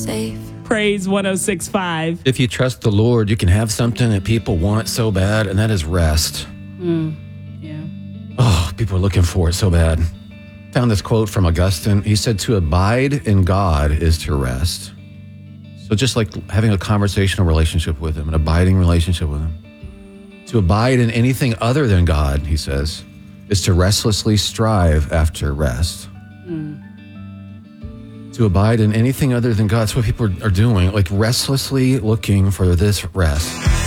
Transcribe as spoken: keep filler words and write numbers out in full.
safe. Praise one oh six point five. If you trust the Lord, you can have something that people want so bad, and that is rest. Mm, yeah. Oh, people are looking for it so bad. Found this quote from Augustine. He said, to abide in God is to rest. So just like having a conversational relationship with him, an abiding relationship with him. To abide in anything other than God, he says, is to restlessly strive after rest. Mm. To abide in anything other than God, that's what people are doing, like restlessly looking for this rest.